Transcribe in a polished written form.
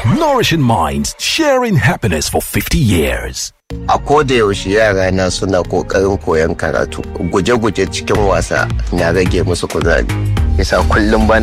Nourishing minds, sharing happiness for 50 years. A koda yaushe yara na suna kokarin koyon karatu. Guje-guje cikin wasa na rage musu kuzari. Yasa kullum